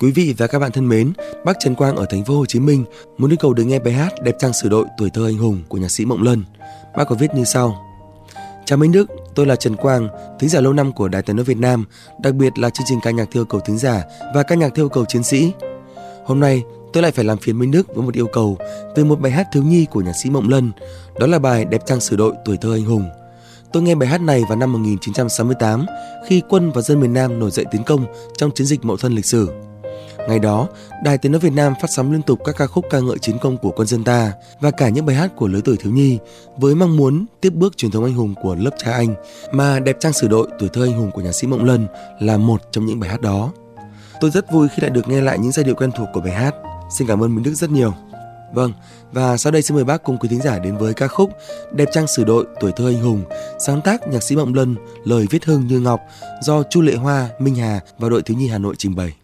Quý vị và các bạn thân mến, bác Trần Quang ở thành phố Hồ Chí Minh muốn yêu cầu được nghe bài hát Đẹp Trang Sử Đội Tuổi Thơ Anh Hùng của nhạc sĩ Mộng Lân. Bác có viết như sau: Chào Minh Đức, tôi là Trần Quang, thính giả lâu năm của Đài Tiếng nói Việt Nam, đặc biệt là chương trình ca nhạc theo yêu cầu thính giả và ca nhạc theo yêu cầu chiến sĩ. Hôm nay tôi lại phải làm phiền Minh Đức với một yêu cầu về một bài hát thiếu nhi của nhạc sĩ Mộng Lân, đó là bài Đẹp Trang Sử Đội Tuổi Thơ Anh Hùng. Tôi nghe bài hát này vào năm 1968 khi quân và dân miền Nam nổi dậy tiến công trong chiến dịch Mậu Thân lịch sử. Ngày đó, Đài Tiếng nói Việt Nam phát sóng liên tục các ca khúc ca ngợi chiến công của quân dân ta và cả những bài hát của lứa tuổi thiếu nhi với mong muốn tiếp bước truyền thống anh hùng của lớp cha anh, mà Đẹp Trang Sử Đội Tuổi Thơ Anh Hùng của nhạc sĩ Mộng Lân là một trong những bài hát đó. Tôi rất vui khi lại được nghe lại những giai điệu quen thuộc của bài hát. Xin cảm ơn Minh Đức rất nhiều. Vâng, và sau đây xin mời bác cùng quý thính giả đến với ca khúc Đẹp Trang Sử Đội Tuổi Thơ Anh Hùng, sáng tác nhạc sĩ Mộng Lân, lời viết Hưng Như Ngọc, do Chu Lệ Hoa, Minh Hà và đội thiếu nhi Hà Nội trình bày.